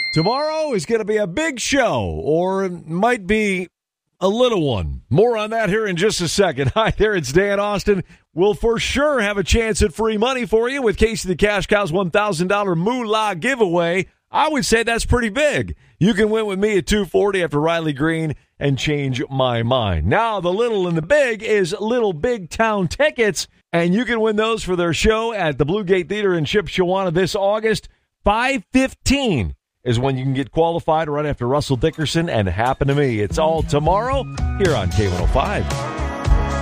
Tomorrow is going to be a big show, or it might be a little one. More on that here in just a second. Hi there, it's Dan Austin. We'll for sure have a chance at free money for you with Casey the Cash Cow's $1,000 Moolah giveaway. I would say that's pretty big. You can win with me at 2:40 after Riley Green and change my mind. Now, the little and the big is Little Big Town tickets, and you can win those for their show at the Blue Gate Theater in Shipshewana this August. 5:15 is when you can get qualified right after Russell Dickerson and Happen to Me. It's all tomorrow here on K105.